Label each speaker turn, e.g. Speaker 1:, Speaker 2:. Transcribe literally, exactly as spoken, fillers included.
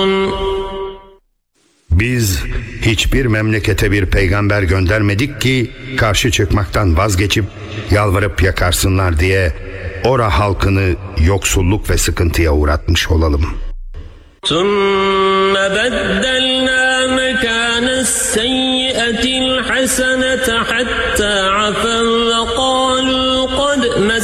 Speaker 1: Biz hiçbir memlekete bir peygamber göndermedik ki karşı çıkmaktan vazgeçip yalvarıp yakarsınlar diye ora halkını yoksulluk ve sıkıntıya uğratmış olalım.
Speaker 2: ثُمَّ بَدَّلْنَا مَكَانَ السَّيِّئَةِ الْحَسَنَةَ حَتَّى عَفَوا وَقَالُوا قَدْ